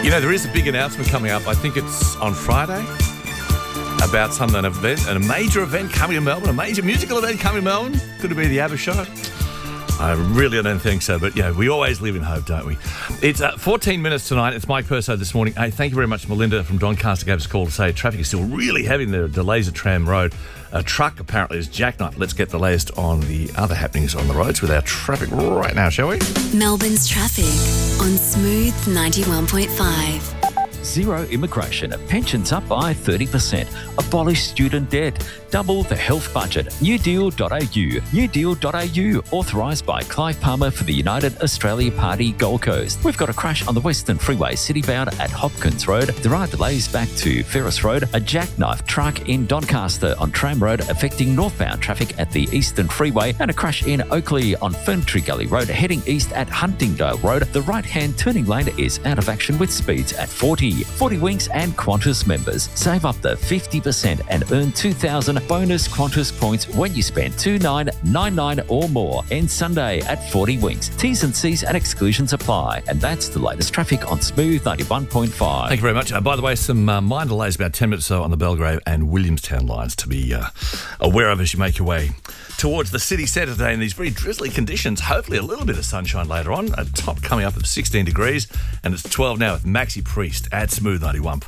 You know, there is a big announcement coming up. I think it's on Friday about a major event coming to Melbourne, a major musical event coming to Melbourne. Could it be the ABBA show? I really don't think so, but yeah, we always live in hope, don't we? It's 14 minutes tonight. It's Mike Perso this morning. Hey, thank you very much. Melinda from Doncaster gave us a call to say traffic is still really heavy. There are delays at Tram Road. A truck apparently is jackknifed. Let's get the latest on the other happenings on the roads with our traffic right now, shall we? Melbourne's traffic on Smooth 91.5. Zero immigration, pensions up by 30%, abolish student debt, double the health budget, newdeal.au, newdeal.au, authorised by Clive Palmer for the United Australia Party Gold Coast. We've got a crash on the Western Freeway citybound at Hopkins Road. There are delays back to Ferris Road, a jackknife truck in Doncaster on Tram Road affecting northbound traffic at the Eastern Freeway, and a crash in Oakley on Ferntree Gully Road heading east at Huntingdale Road. The right-hand turning lane is out of action with speeds at 40. 40 Winks and Qantas members. Save up to 50% and earn 2,000 bonus Qantas points when you spend $2,999 or more. End Sunday at 40 Winks. T's and C's and exclusions apply. And that's the latest traffic on Smooth 91.5. Thank you very much. By the way, some minor delays about 10 minutes or so on the Belgrave and Williamstown lines to be aware of as you make your way towards the city centre today in these very drizzly conditions. Hopefully a little bit of sunshine later on. A top coming up of 16 degrees, and it's 12 now with Maxi Priest at Smooth 91.